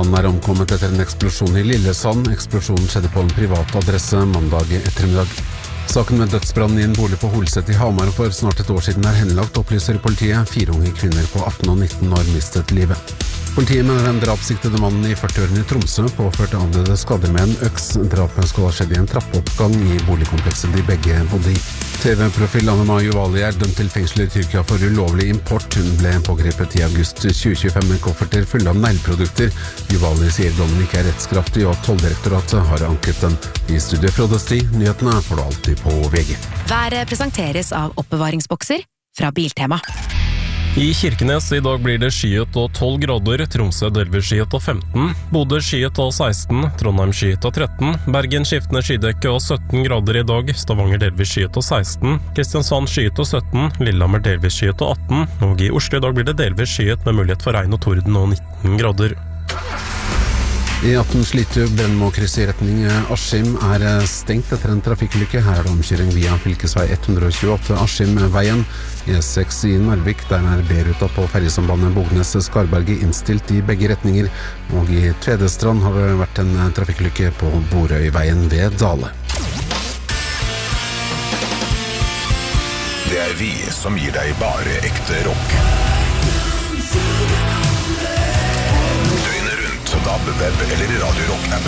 mann omkommet etter en eksplosjon i Lillesand. Eksplosjonen skjedde på en privat adresse mandag ettermiddag. Saken med dødsbrannen i en bolig på Holset i Hamar for snart et år siden henlagt, opplyser politiet. 4 unge kvinner på 18 og 19 år mistet livet. Politiet mener den drapssiktede mannen i 40-årene i Tromsø påførte avdøde skader med en øks. Drapet skal ha skjedd i en trappeoppgang i boligkomplekset de begge bodde i. TV-profil Anema Juvali dømt til fengsel i Tyrkia for ulovlig import. Hun ble pågrepet i august 2025 med kofferter fulle av neglprodukter. Juvali sier dommen ikke rettskraftig, og Tolldirektoratet har anket den. I studio Frode Sti, nyhetene får du alltid på VG. Været presenteres av oppbevaringsbokser fra Biltema. I Kirkenes i dag blir det skyet og 12 grader, Tromsø delvis skyet og 15, Bodø skyet og 16, Trondheim skyet og 13, Bergen skiftende skydekke og 17 grader i dag, Stavanger delvis skyet og 16, Kristiansand skyet og 17, Lillehammer delvis skyet og 18, og i Oslo i dag blir det delvis skyet med mulighet for regn og torden og 19 grader. E18 Slitu Brennmo-kryss i retning Askim stengt etter en trafikkulykke. Her det omkjøring via fylkesvei 128 Askim-veien. E6 i Narvik, der B-ruta på ferjesambandet Bognes-Skarberget innstilt i begge retninger. Og i Tvedestrand har det vært en trafikkulykke på Borøyveien ved Dale. Det vi som gir deg bare ekte rock. DAB, web eller Radio Rock-app.